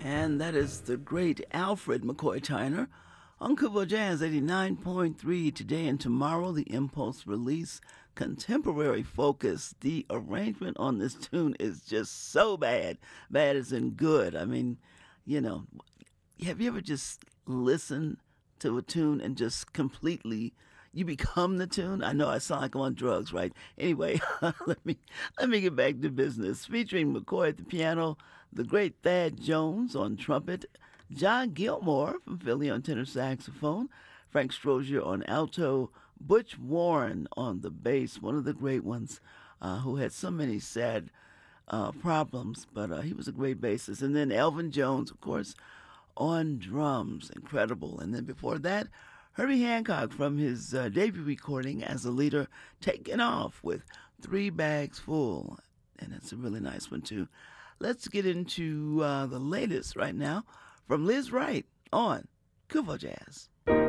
And that is the great Alfred McCoy Tyner on Kubo Jazz 89.3 today and tomorrow. The Impulse release, contemporary focus. The arrangement on this tune is just so bad. Bad as in good. I mean, you know, have you ever just listened to a tune and just completely you become the tune? I know I sound like I'm on drugs, right? Anyway, let me get back to business. Featuring McCoy at the piano, the great Thad Jones on trumpet, John Gilmore from Philly on tenor saxophone, Frank Strozier on alto, Butch Warren on the bass, one of the great ones, who had so many sad problems, but he was a great bassist. And then Elvin Jones, of course, on drums, incredible. And then before that, Herbie Hancock from his debut recording as a leader, taking off with Three Bags Full. And it's a really nice one, too. Let's get into the latest right now from Liz Wright on Kuvo Jazz.